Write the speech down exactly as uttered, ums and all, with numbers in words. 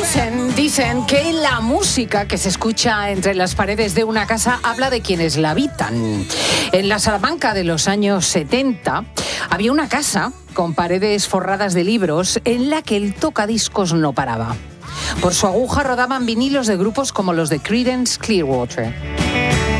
Dicen, dicen que la música que se escucha entre las paredes de una casa habla de quienes la habitan. En la Salamanca de los años setenta había una casa con paredes forradas de libros en la que el tocadiscos no paraba. Por su aguja rodaban vinilos de grupos como los de Creedence Clearwater.